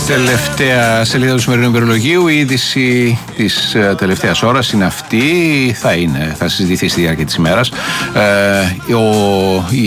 Τελευταία σελίδα του σημερινού ημερολογίου. Η είδηση της τελευταίας ώρας είναι αυτή. Θα συζητηθεί στη διάρκεια της ημέρας.